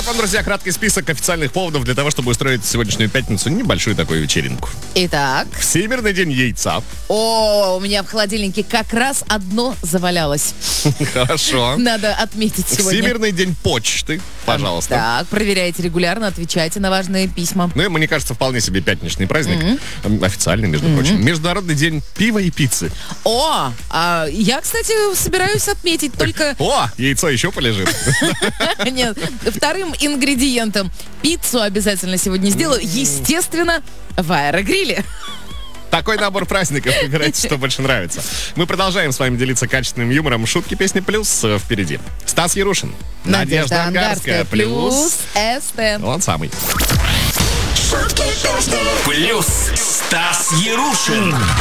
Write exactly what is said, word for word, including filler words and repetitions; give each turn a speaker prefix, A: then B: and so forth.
A: вам, друзья, краткий список официальных поводов для того, чтобы устроить сегодняшнюю пятницу небольшую такую вечеринку.
B: Итак.
A: Всемирный день яйца.
B: О, у меня в холодильнике как раз одно завалялось.
A: Хорошо.
B: Надо отметить сегодня.
A: Всемирный день почты, пожалуйста.
B: Так, проверяйте регулярно, отвечайте на важные письма.
A: Ну и, мне кажется, вполне себе пятничный праздник. Mm-hmm. Официальный, между mm-hmm. прочим. Международный день пива и пиццы.
B: О, а я, кстати, собираюсь отметить только...
A: О, яйцо еще полежит.
B: Нет, вторым ингредиентом пиццу обязательно сегодня сделаю. Естественно, в аэрогриле.
A: Такой набор праздников. Выбирайте, что больше нравится. Мы продолжаем с вами делиться качественным юмором. Шутки, песни плюс впереди. Стас Ярушин.
B: Надежда Ангарская плюс СТ.
A: Он самый.
C: Шутки, песни.
D: Плюс Стас Ярушин.